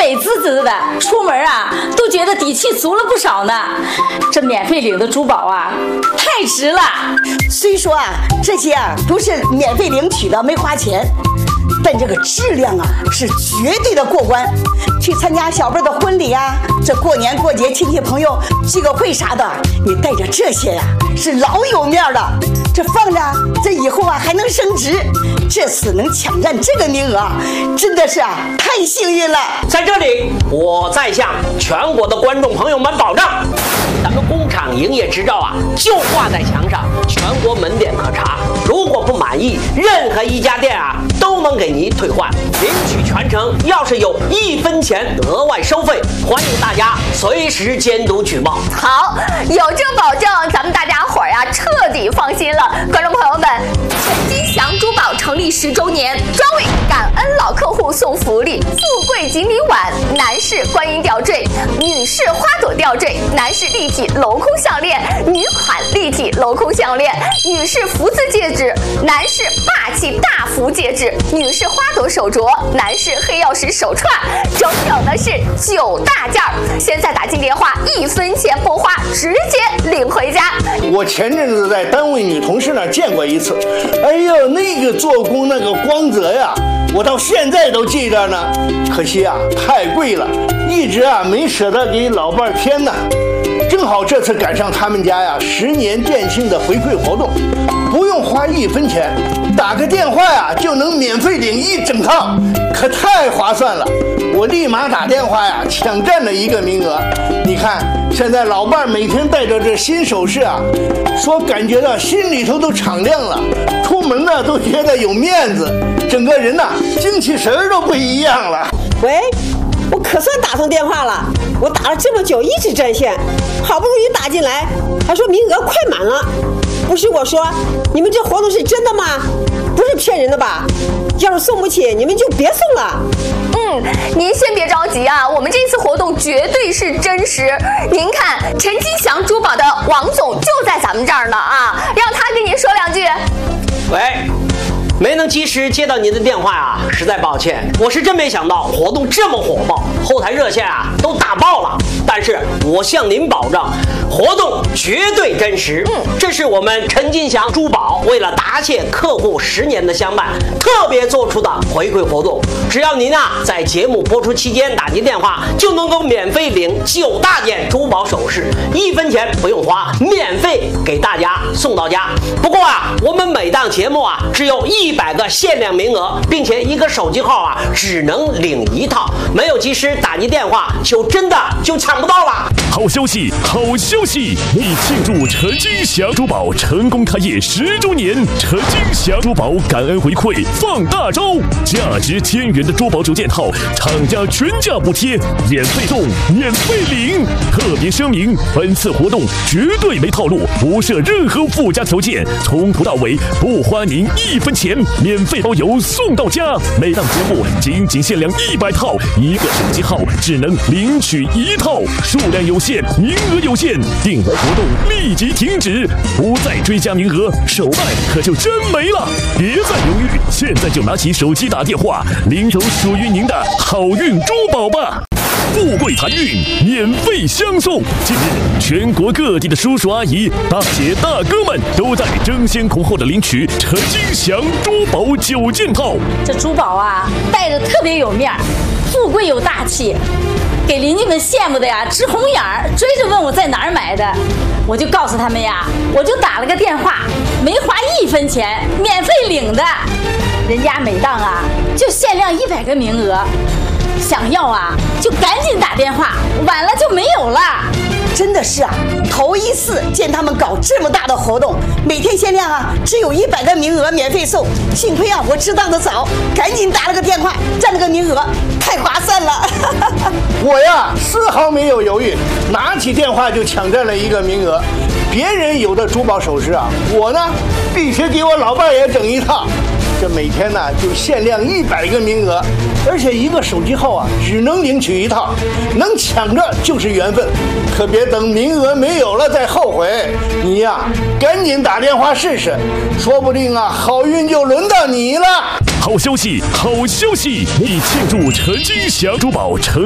美滋滋的，出门啊都觉得底气足了不少呢。这免费领的珠宝啊，太值了。 虽说啊这些啊都是免费领取的，没花钱，但这个质量啊是绝对的过关。去参加小辈的婚礼啊，这过年过节亲戚朋友聚个会啥的，你带着这些呀是老有面的。这放着，这以后啊还能升值。这次能抢占这个名额，真的是啊太幸运了。 在这里，我再向全国的观众朋友们保证，咱们工厂营业执照啊就挂在墙上，全国门店可查。如果不满意，任何一家店啊都能给您退换，领取全程要是有1分钱额外收费，欢迎大家随时监督举报。 好，有这保证，咱们大家伙儿呀彻底放心了。观众朋友们，陈金祥珠宝成立10周年，专为感恩老客户送福利：富贵锦鲤碗、男士观音吊坠、女士花朵吊坠、男士立体镂空项链、女款立体镂空项链、女士福字戒指、男士霸气大福戒指、女士花朵手镯、男士黑曜石手串，整整的是9大件儿。现在打进电话，1分钱不花，直接领回家。 我前阵子在单位女同事那儿见过一次，哎呦，那个做工那个光泽呀，我到现在都记着呢。可惜啊，太贵了，一直啊没舍得给老伴儿添呢。正好这次赶上他们家呀10年店庆的回馈活动，不用花1分钱，打个电话呀就能免费领1整套，可太划算了。我立马打电话呀抢占了1个名额。你看现在老伴儿每天带着这新首饰啊，说感觉到心里头都敞亮了，出门呢都觉得有面子，整个人呐精气神儿都不一样了。 喂，我可算打通电话了，我打了这么久一直占线，好不容易打进来，还说名额快满了。不是我说，你们这活动是真的吗？不是骗人的吧？要是送不起，你们就别送了。 您先别着急啊，我们这次活动绝对是真实。您看，陈金祥珠宝的王总就在咱们这儿呢啊，让他跟您说2句。 喂，没能及时接到您的电话啊，实在抱歉。我是真没想到活动这么火爆，后台热线啊都打爆了。但是我向您保证，活动绝对真实。这是我们陈金祥珠宝为了答谢客户10年的相伴，特别做出的回馈活动。只要您啊在节目播出期间打进电话，就能够免费领9大件珠宝首饰，1分钱不用花，免费给大家送到家。不过啊，我们每档节目啊只有100个限量名额，并且1个手机号啊只能领1套，没有及时打进电话就真的抢不到了。 好消息，好消息！为庆祝陈金祥珠宝成功开业10周年，陈金祥珠宝感恩回馈放大招，价值1000元的珠宝9件套，厂家全价补贴，免费送，免费领。特别声明，本次活动绝对没套路，不设任何附加条件，从头到尾不花您1分钱，免费包邮送到家。每档节目仅限量100套，1个手机号只能领取1套，数量有限，名额有限，订完活动立即停止，不再追加名额，手办可就真没了。别再犹豫，现在就拿起手机打电话，领走属于您的好运珠宝吧！富贵财运免费相送。近日，全国各地的叔叔阿姨、大姐大哥们都在争先恐后的领取陈金祥珠宝9件套。 这珠宝啊，戴着特别有面儿，富贵又大气，给邻居们羡慕的呀直红眼儿，追着问我在哪儿买的。我就告诉他们呀，我就打了个电话，没花1分钱，免费领的。人家每档啊就限量100个名额，想要啊就赶紧打电话，晚了就没有了。 真的是啊，头一次见他们搞这么大的活动，每天限量啊只有100个名额免费送。幸亏啊我知道的早，赶紧打了个电话，占了个名额，太划算了。 我呀丝毫没有犹豫，拿起电话就抢占了1个名额。别人有的珠宝首饰啊，我呢必须给我老伴也整1套。这每天呢就限量100个名额，而且1个手机号啊只能领取1套，能抢着就是缘分，可别等名额没有了再后悔。你呀赶紧打电话试试，说不定啊好运就轮到你了。 好消息，好消息！为庆祝陈金祥珠宝成